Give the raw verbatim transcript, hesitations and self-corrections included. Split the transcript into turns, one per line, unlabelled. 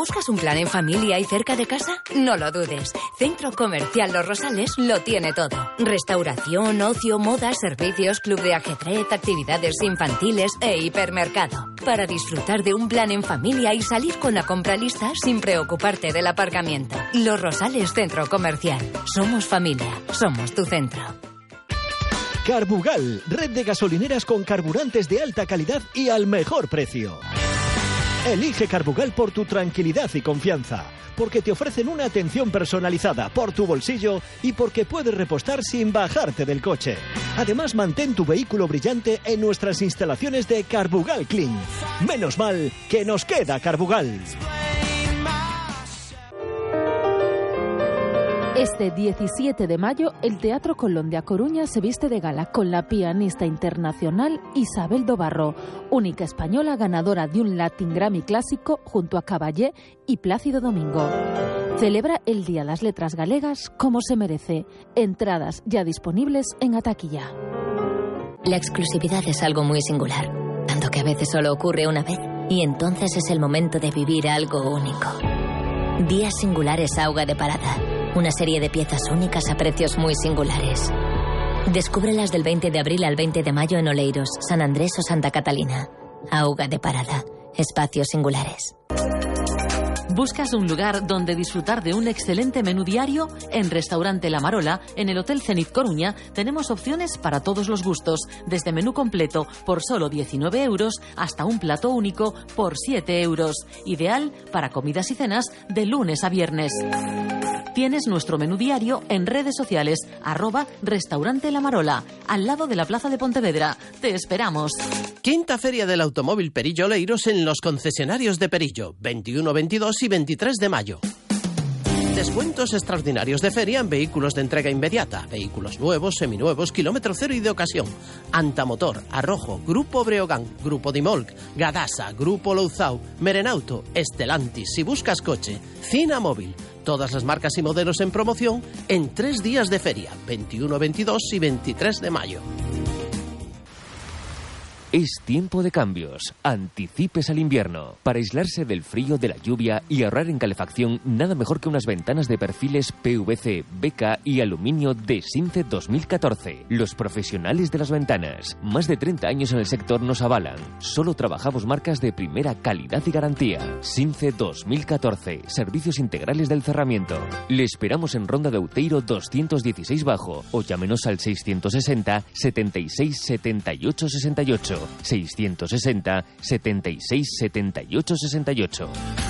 ¿Buscas un plan en familia y cerca de casa? No lo dudes. Centro Comercial Los Rosales lo tiene todo. Restauración, ocio, moda, servicios, club de ajedrez, actividades infantiles e hipermercado. Para disfrutar de un plan en familia y salir con la compra lista sin preocuparte del aparcamiento. Los Rosales Centro Comercial. Somos familia. Somos tu centro.
Carbugal, red de gasolineras con carburantes de alta calidad y al mejor precio. Elige Carbugal por tu tranquilidad y confianza, porque te ofrecen una atención personalizada por tu bolsillo y porque puedes repostar sin bajarte del coche. Además, mantén tu vehículo brillante en nuestras instalaciones de Carbugal Clean. Menos mal que nos queda Carbugal.
Este diecisiete de mayo, el Teatro Colón de A Coruña se viste de gala con la pianista internacional Isabel Dobarro, única española ganadora de un Latin Grammy clásico junto a Caballé y Plácido Domingo. Celebra el Día de las Letras Galegas como se merece. Entradas ya disponibles en Ataquilla.
La exclusividad es algo muy singular, tanto que a veces solo ocurre una vez, y entonces es el momento de vivir algo único. Días Singulares Auga de Parada. Una serie de piezas únicas a precios muy singulares. Descúbrelas del veinte de abril al veinte de mayo en Oleiros, San Andrés o Santa Catalina. Auga de Parada. Espacios singulares.
¿Buscas un lugar donde disfrutar de un excelente menú diario? En Restaurante La Marola, en el Hotel Zenit Coruña, tenemos opciones para todos los gustos, desde menú completo por solo diecinueve euros hasta un plato único por siete euros. Ideal para comidas y cenas de lunes a viernes. Tienes nuestro menú diario en redes sociales, arroba Restaurante La Marola, al lado de la Plaza de Pontevedra. Te esperamos.
Quinta Feria del Automóvil Perillo Oleiros en los concesionarios de Perillo, veintiuno, veintidós y veintitrés de mayo. Descuentos extraordinarios de feria en vehículos de entrega inmediata, vehículos nuevos, seminuevos, kilómetro cero y de ocasión. Antamotor, Arrojo, Grupo Breogán, Grupo Dimolc, Gadasa, Grupo Louzao, Merenauto, Estelantis. Si buscas coche, Cina Móvil. Todas las marcas y modelos en promoción en tres días de feria, veintiuno, veintidós y veintitrés de mayo.
Es tiempo de cambios. Anticipes al invierno. Para aislarse del frío, de la lluvia y ahorrar en calefacción, nada mejor que unas ventanas de perfiles P V C, B K y aluminio de Since dos mil catorce. Los profesionales de las ventanas. Más de treinta años en el sector nos avalan. Solo trabajamos marcas de primera calidad y garantía. Since dos mil catorce. Servicios integrales del cerramiento. Le esperamos en Ronda de Outeiro doscientos dieciséis Bajo o llámenos al seiscientos sesenta, setenta y seis, setenta y ocho, sesenta y ocho. seiscientos sesenta, setenta y seis, setenta y ocho, sesenta y ocho.